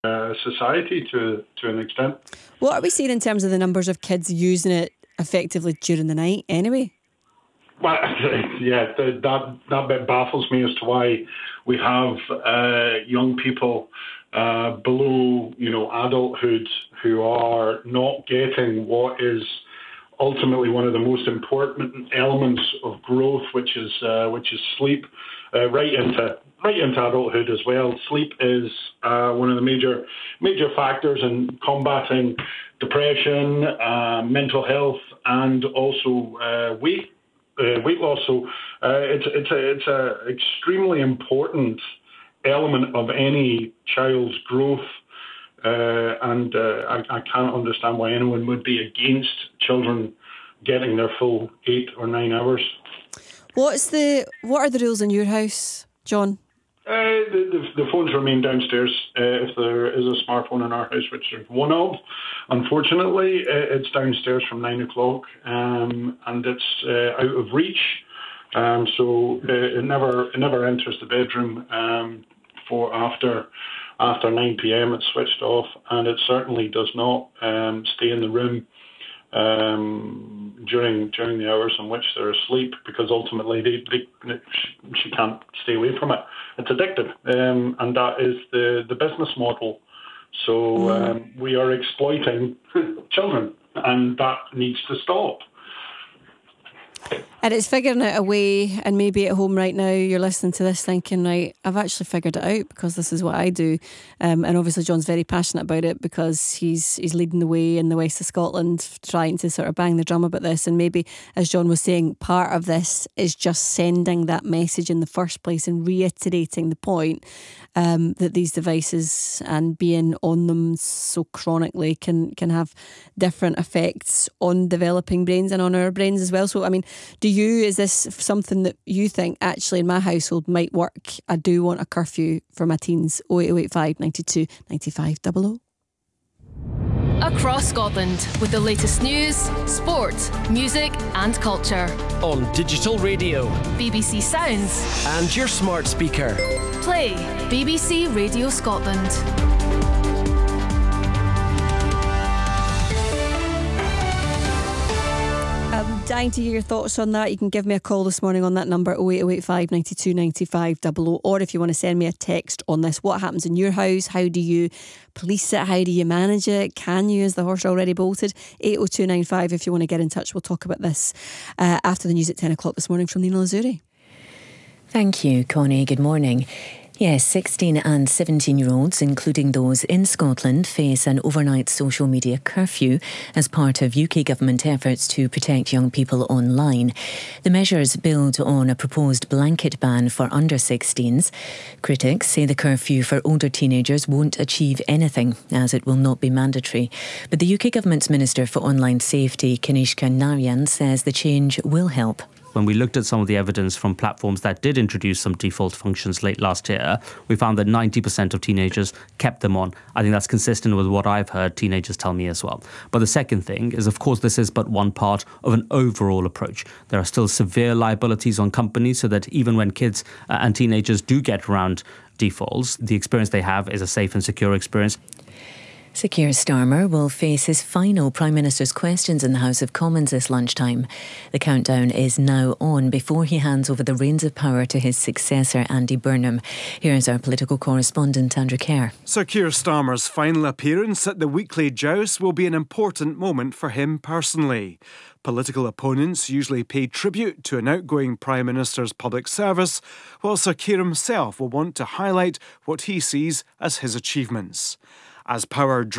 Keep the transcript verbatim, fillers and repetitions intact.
uh, society to to an extent. What are we seeing in terms of the numbers of kids using it effectively during the night anyway? Well, yeah, that that bit baffles me as to why we have uh, young people uh, below, you know, adulthood who are not getting what is ultimately one of the most important elements of growth, which is uh, which is sleep, uh, right into right into adulthood as well. Sleep is uh, one of the major major factors in combating depression, uh, mental health, and also uh, weight. Uh, weight loss. So uh, it's it's a it's a extremely important element of any child's growth, uh, and uh, I, I can't understand why anyone would be against children getting their full eight or nine hours. What's the what are the rules in your house, John? Uh, the, the, the phones remain downstairs. Uh, if there is a smartphone in our house, which there's one of, unfortunately, uh, it's downstairs from nine o'clock, um, and it's uh, out of reach. Um, so uh, it never it never enters the bedroom um, for after after nine p.m. It's switched off, and it certainly does not um, stay in the room um, during during the hours in which they're asleep, because ultimately they, they, she can't stay away from it. It's addictive, um, and that is the, the business model. So um, we are exploiting children, and that needs to stop. And it's figuring out a way, and maybe at home right now you're listening to this thinking, right, I've actually figured it out because this is what I do. Um, and obviously John's very passionate about it because he's he's leading the way in the west of Scotland, trying to sort of bang the drum about this. And maybe, as John was saying, part of this is just sending that message in the first place and reiterating the point um, that these devices and being on them so chronically can, can have different effects on developing brains and on our brains as well. So, I mean, do you, is this something that you think actually in my household might work? I do want a curfew for my teens. oh eight oh eight five, nine two, nine five zero zero. Across Scotland with the latest news, sport, music and culture. On digital radio, B B C Sounds and your smart speaker. Play B B C Radio Scotland. I'm dying to hear your thoughts on that. You can give me a call this morning on that number, oh eight oh eight five, nine two, nine five zero zero, or if you want to send me a text on this. What happens in your house? How do you police it? How do you manage it? Can you, is the horse already bolted? eight oh two nine five if you want to get in touch. We'll talk about this uh, after the news at ten o'clock this morning from Nina Lazuri. Thank you, Connie. Good morning. Yes, sixteen and seventeen-year-olds, including those in Scotland, face an overnight social media curfew as part of U K government efforts to protect young people online. The measures build on a proposed blanket ban for under sixteens. Critics say the curfew for older teenagers won't achieve anything, as it will not be mandatory. But the U K government's Minister for Online Safety, Kanishka Narayan, says the change will help. When we looked at some of the evidence from platforms that did introduce some default functions late last year, we found that ninety percent of teenagers kept them on. I think that's consistent with what I've heard teenagers tell me as well. But the second thing is, of course, this is but one part of an overall approach. There are still severe liabilities on companies so that even when kids uh, and teenagers do get around defaults, the experience they have is a safe and secure experience. Sir Keir Starmer will face his final Prime Minister's questions in the House of Commons this lunchtime. The countdown is now on before he hands over the reins of power to his successor, Andy Burnham. Here's our political correspondent, Andrew Kerr. Sir Keir Starmer's final appearance at the weekly joust will be an important moment for him personally. Political opponents usually pay tribute to an outgoing Prime Minister's public service, while Sir Keir himself will want to highlight what he sees as his achievements. As power